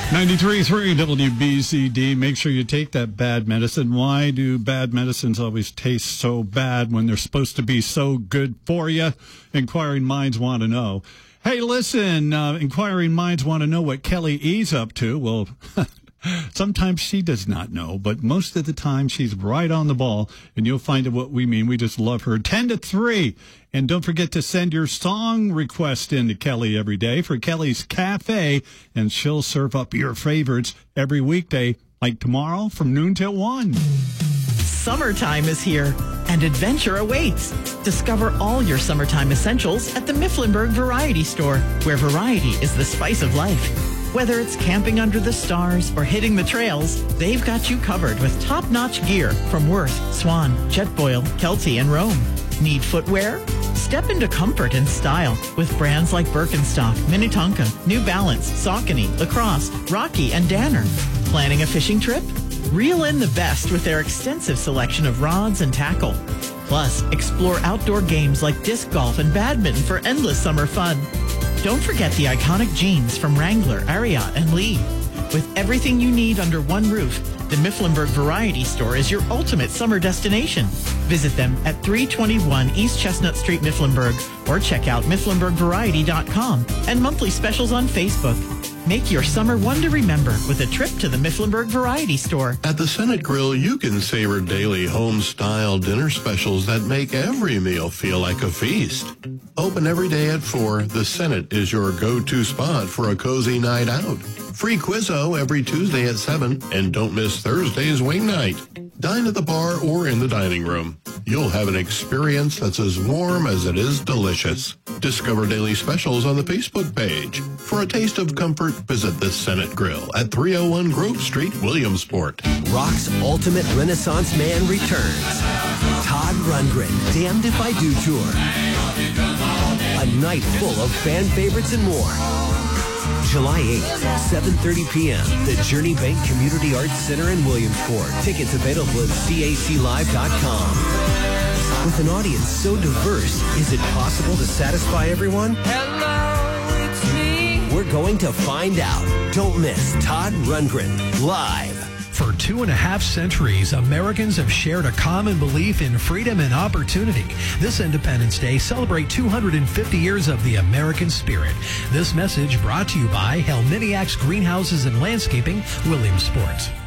93.3 WBCD. Make sure you take that bad medicine. Why do bad medicines always taste so bad when they're supposed to be so good for you? Inquiring minds want to know. Hey, listen, inquiring minds want to know what Kelly E's up to. Well, sometimes she does not know, but most of the time she's right on the ball, and you'll find out what we mean. We just love her. 10 to 3. And don't forget to send your song request in to Kelly every day for Kelly's Cafe, and she'll serve up your favorites every weekday, like tomorrow from noon till 1. Summertime is here, and adventure awaits. Discover all your summertime essentials at the Mifflinburg Variety Store, where variety is the spice of life. Whether it's camping under the stars or hitting the trails, they've got you covered with top-notch gear from Worth, Swan, Jetboil, Kelty, and Rome. Need footwear? Step into comfort and style with brands like Birkenstock, Minnetonka, New Balance, Saucony, Lacrosse, Rocky, and Danner. Planning a fishing trip? Reel in the best with their extensive selection of rods and tackle. Plus, explore outdoor games like disc golf and badminton for endless summer fun. Don't forget the iconic jeans from Wrangler, Ariat, and Lee. With everything you need under one roof, the Mifflinburg Variety Store is your ultimate summer destination. Visit them at 321 East Chestnut Street, Mifflinburg, or check out mifflinburgvariety.com and monthly specials on Facebook. Make your summer one to remember with a trip to the Mifflinburg Variety Store. At the Senate Grill, you can savor daily home-style dinner specials that make every meal feel like a feast. Open every day at 4, the Senate is your go-to spot for a cozy night out. Free Quizzo every Tuesday at 7, and don't miss Thursday's wing night. Dine at the bar or in the dining room. You'll have an experience that's as warm as it is delicious. Discover daily specials on the Facebook page. For a taste of comfort, visit the Senate Grill at 301 Grove Street, Williamsport. Rock's ultimate Renaissance man returns. Todd Rundgren, Damned If I Do Tour. A night full of fan favorites and more. July 8th, 7:30 p.m., the Journey Bank Community Arts Center in Williamsport. Tickets available at caclive.com. With an audience so diverse, is it possible to satisfy everyone? Hello, it's me. We're going to find out. Don't miss Todd Rundgren live. For 2.5 centuries, Americans have shared a common belief in freedom and opportunity. This Independence Day, celebrate 250 years of the American spirit. This message brought to you by Helminiacs Greenhouses and Landscaping, Williamsport.